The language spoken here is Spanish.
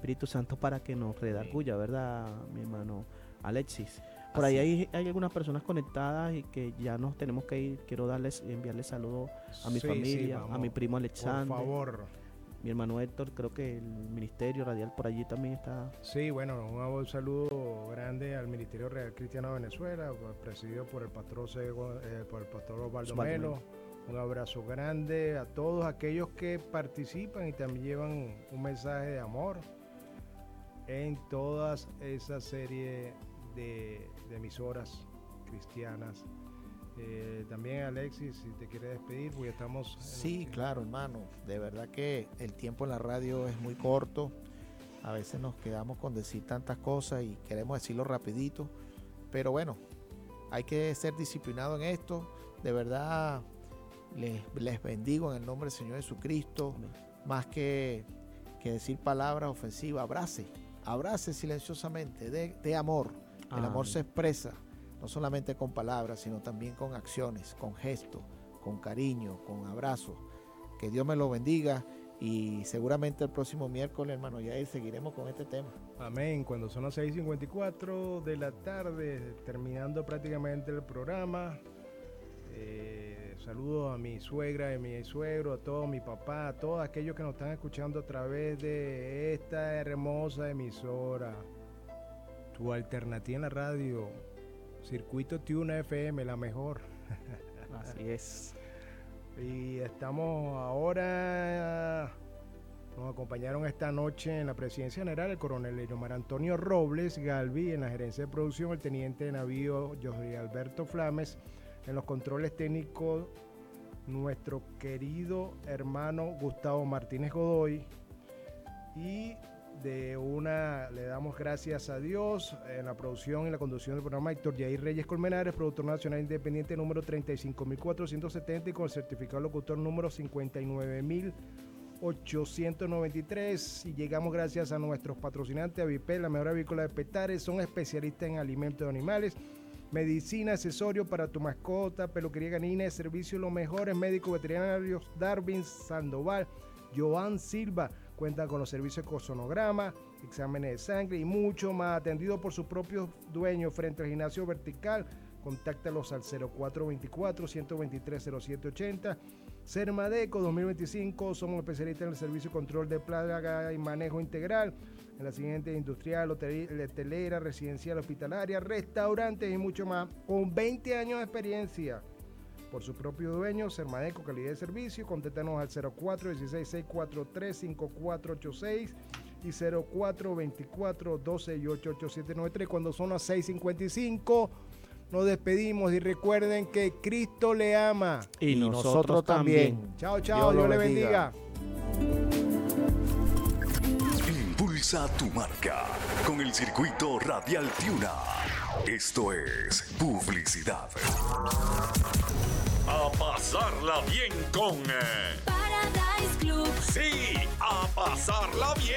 Espíritu Santo para que nos redarguya, ¿verdad, mi hermano Alexis? Por ahí hay algunas personas conectadas y que ya nos tenemos que ir. Quiero enviarles saludos a mi familia, a mi primo Alexander. Por favor. Mi hermano Héctor, creo que el Ministerio Radial por allí también está. Sí, bueno, un saludo grande al Ministerio Real Cristiano de Venezuela, presidido por el pastor Osvaldo Melo. Un abrazo grande a todos aquellos que participan y también llevan un mensaje de amor en todas esa serie de emisoras cristianas. También Alexis, si te quieres despedir, pues ya estamos... Sí, claro, hermano, de verdad que el tiempo en la radio es muy corto, a veces nos quedamos con decir tantas cosas y queremos decirlo rapidito, pero bueno, hay que ser disciplinado en esto. De verdad les bendigo en el nombre del Señor Jesucristo. Amén. Más que decir palabras ofensivas, abrace silenciosamente, de amor. El amor se expresa no solamente con palabras, sino también con acciones, con gestos, con cariño, con abrazos. Que Dios me lo bendiga y seguramente el próximo miércoles, hermano Yair, seguiremos con este tema. Amén. Cuando son las 6:54 de la tarde, terminando prácticamente el programa. Saludos a mi suegra y mi suegro, a todo mi papá, a todos aquellos que nos están escuchando a través de esta hermosa emisora. Tu alternativa en la radio, Circuito Tuna FM, la mejor. Así es. Y estamos ahora, nos acompañaron esta noche en la presidencia general el coronel Leomar Antonio Robles Galvi, en la gerencia de producción el teniente de navío José Alberto Flames, en los controles técnicos nuestro querido hermano Gustavo Martínez Godoy, y le damos gracias a Dios en la producción y la conducción del programa Héctor Yair Reyes Colmenares, productor nacional independiente número 35.470 y con el certificado locutor número 59.893. Y llegamos gracias a nuestros patrocinantes, Avipel, la mejor avícola de Petare, son especialistas en alimentos de animales, medicina, accesorio para tu mascota, peluquería canina, servicio los mejores médicos veterinarios, Darwin Sandoval, Joan Silva. Cuentan con los servicios de ecosonograma, exámenes de sangre y mucho más, atendido por sus propios dueños frente al gimnasio vertical. Contáctalos al 0424-123-0780. Sermadeco 2025, somos especialistas en el servicio de control de plaga y manejo integral en la siguiente: industrial, hotelera, residencial, hospitalaria, restaurantes y mucho más, con 20 años de experiencia. Por su propio dueño, Sermadeco, calidad de servicio. Contáctanos al 0416-643-5486 y 0424-268-8793. Cuando son las 6:55, nos despedimos y recuerden que Cristo le ama. Y nosotros también. Chao, chao, Dios le bendiga. Impulsa tu marca con el Circuito Radial Tuna. Esto es publicidad. A pasarla bien con Paradise Club. Sí, a pasarla bien